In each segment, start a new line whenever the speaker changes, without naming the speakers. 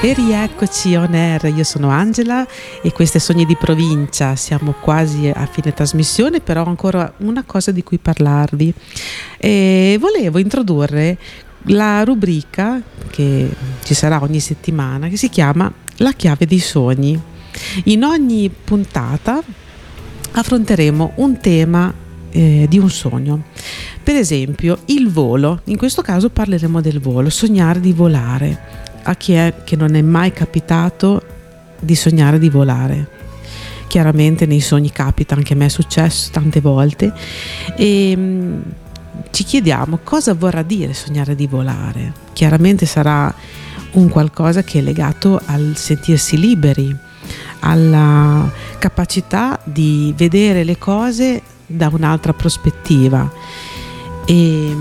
E rieccoci on air, io sono Angela e questo è Sogni di Provincia, siamo quasi a fine trasmissione, però ho ancora una cosa di cui parlarvi. E volevo introdurre la rubrica che ci sarà ogni settimana, che si chiama La chiave dei sogni. In ogni puntata affronteremo un tema di un sogno. Per esempio il volo, in questo caso parleremo del volo, sognare di volare. A chi è che non è mai capitato di sognare di volare? Chiaramente nei sogni capita, anche a me è successo tante volte, e ci chiediamo cosa vorrà dire sognare di volare. Chiaramente sarà un qualcosa che è legato al sentirsi liberi, alla capacità di vedere le cose da un'altra prospettiva. E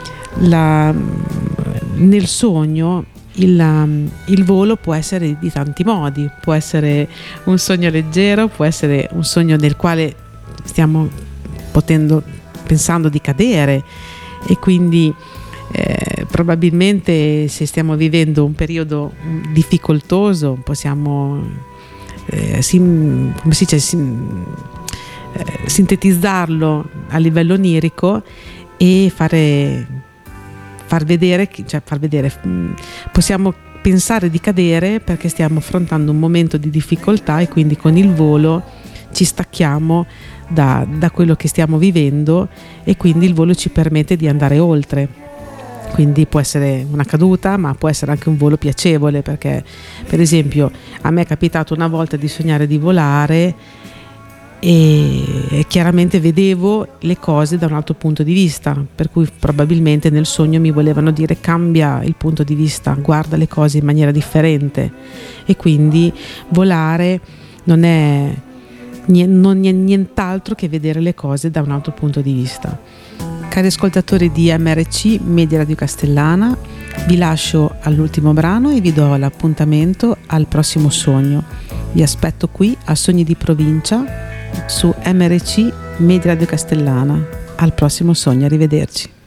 nel sogno il volo può essere di tanti modi, può essere un sogno leggero, può essere un sogno nel quale stiamo pensando di cadere, e quindi probabilmente se stiamo vivendo un periodo difficoltoso possiamo sintetizzarlo a livello onirico e far vedere, possiamo pensare di cadere perché stiamo affrontando un momento di difficoltà, e quindi con il volo ci stacchiamo da quello che stiamo vivendo, e quindi il volo ci permette di andare oltre. Quindi può essere una caduta, ma può essere anche un volo piacevole, perché per esempio a me è capitato una volta di sognare di volare e chiaramente vedevo le cose da un altro punto di vista, per cui probabilmente nel sogno mi volevano dire cambia il punto di vista, guarda le cose in maniera differente, e quindi volare non è nient'altro che vedere le cose da un altro punto di vista. Cari ascoltatori di MRC Media Radio Castellana, vi lascio all'ultimo brano e vi do l'appuntamento al prossimo sogno. Vi aspetto qui a Sogni di Provincia su MRC Media Radio Castellana. Al prossimo sogno, arrivederci.